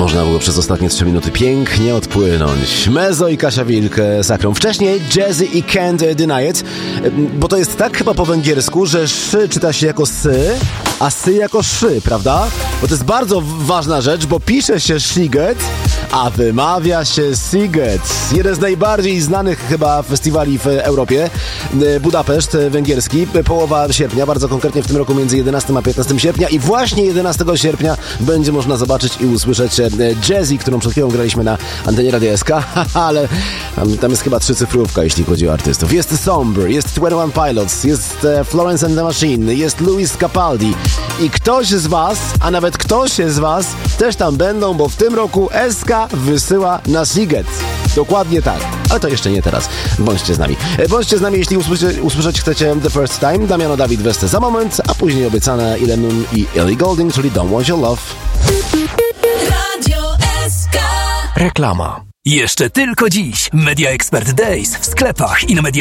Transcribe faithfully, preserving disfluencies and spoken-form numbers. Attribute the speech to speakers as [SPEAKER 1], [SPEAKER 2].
[SPEAKER 1] Można było przez ostatnie trzy minuty pięknie odpłynąć. Mezo i Kasia Wilk Sakrą. Wcześniej Jazzy i Can't Deny It, bo to jest tak chyba po węgiersku, że szy czyta się jako sy, a sy jako szy, prawda? Bo to jest bardzo ważna rzecz, bo pisze się Sziget, a wymawia się Siget. Jeden z najbardziej znanych chyba festiwali w Europie. Budapeszt węgierski, połowa sierpnia, bardzo konkretnie w tym roku między jedenastego a piętnastego sierpnia, i właśnie jedenastego sierpnia będzie można zobaczyć i usłyszeć Jazzy, którą przed chwilą graliśmy na antenie Radia S K, ale tam, tam jest chyba trzycyfrówka, jeśli chodzi o artystów. Jest Somber, jest dwadzieścia jeden Pilots, jest Florence and the Machine, jest Luis Capaldi i ktoś z was, a nawet ktoś z was też tam będą, bo w tym roku S K wysyła na Siget. Dokładnie tak. Ale to jeszcze nie teraz. Bądźcie z nami. Bądźcie z nami, jeśli usłyszeć, usłyszeć chcecie The First Time. Damiano Dawid Weste za moment, a później obiecane Ilenun i Ellie Goulding, czyli Don't Want Your Love.
[SPEAKER 2] Radio S K.
[SPEAKER 3] Reklama. Jeszcze tylko dziś Media Expert Days w sklepach i na media